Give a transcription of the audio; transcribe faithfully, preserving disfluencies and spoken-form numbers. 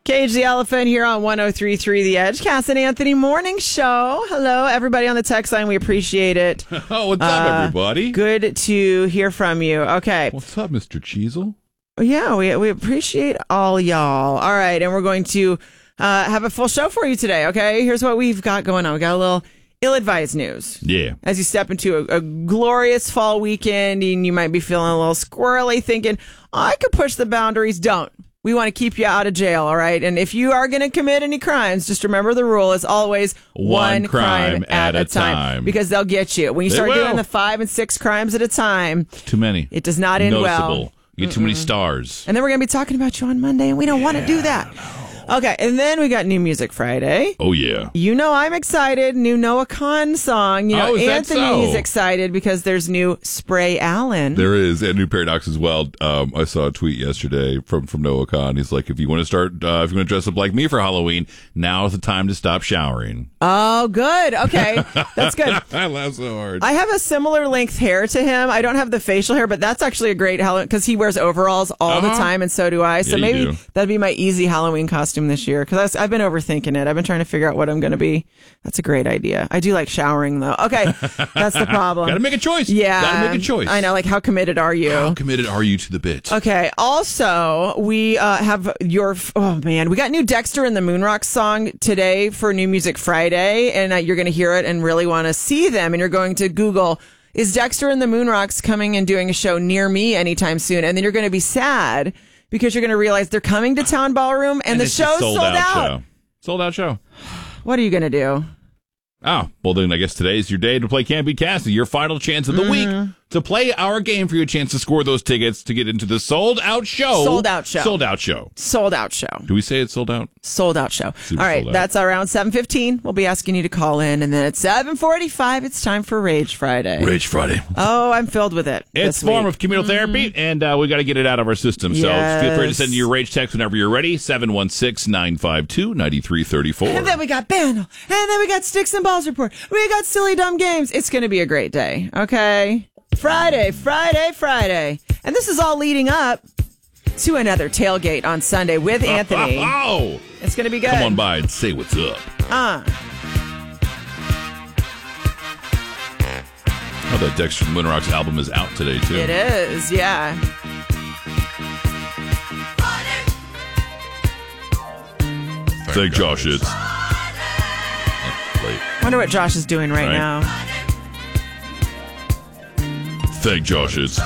Cage the Elephant here on one oh three point three The Edge. Cass and Anthony Morning Show. Hello, everybody on the text line. We appreciate it. Oh, what's up, Uh, everybody? Good to hear from you. Okay. What's up, Mister Cheezel? Yeah, we we appreciate all y'all. All right, and we're going to uh, have a full show for you today, okay? Here's what we've got going on. We got a little ill-advised news. Yeah. As you step into a, a glorious fall weekend and you might be feeling a little squirrely thinking, oh, I could push the boundaries. Don't. We want to keep you out of jail, all right? And if you are going to commit any crimes, just remember the rule is always one, One crime at, at a a time. time. Because they'll get you. When you They start will. doing the five and six crimes at a time, Too many. it does not end well. Noticeable. You get too many stars. And then we're going to be talking about you on Monday, and we don't want to do that. Okay, and then we got New Music Friday. Oh, yeah. You know I'm excited. New Noah Khan song. You know Oh, is that Anthony's so? excited because there's new Spray Allen. There is, and new Paradox as well. Um, I saw a tweet yesterday from, from Noah Khan. He's like, if you want to start, uh, if you want to dress up like me for Halloween, now is the time to stop showering. Oh, good. Okay, that's good. I laugh so hard. I have a similar length hair to him. I don't have the facial hair, but that's actually a great Halloween because he wears overalls all the Uh-huh. time, and so do I. So Yeah, you maybe do. that'd be my easy Halloween costume this year because I've been overthinking it. I've been trying to figure out what I'm going to be. That's a great idea. I do like showering though. Okay, that's the problem. Gotta make a choice. Yeah, Gotta make a choice. I know. Like, how committed are you? How committed are you to the bit? Okay. Also, we uh, have your. Oh man, we got new Dexter and the Moonrocks song today for New Music Friday, and uh, you're going to hear it and really want to see them. And you're going to Google, is Dexter and the Moonrocks coming and doing a show near me anytime soon? And then you're going to be sad because you're going to realize they're coming to Town Ballroom, and, the it's a show's sold, out. Show. Sold out show. What are you going to do? Oh, well then I guess today's your day to play Can't Be Cassie, your final chance of the Mm-hmm. week to play our game for your chance to score those tickets to get into the sold out show. Sold out show. Sold out show. Sold out show. Do we say it's sold out? Sold out show. Super All right, sold out. that's around seven fifteen. We'll be asking you to call in, and then at seven forty-five, it's time for Rage Friday. Rage Friday. Oh, I'm filled with it. It's this a form week. of communal therapy, and uh, we got to get it out of our system. So feel free to Yes. send your rage text whenever you're ready. seven one six, nine five two, nine three three four. And then we got Bandle. And then we got Sticks and Balls Report. We got Silly Dumb Games. It's going to be a great day, okay? Friday, Friday, Friday. And this is all leading up to another tailgate on Sunday with Anthony. Oh! It's going to be good. Come on by and say what's up. Uh, Oh, that Dexter and Moonrocks album is out today, too. it is, yeah. Thank Josh, it's... Late. Wonder what Josh is doing right, Right. now. Thank Josh, it's...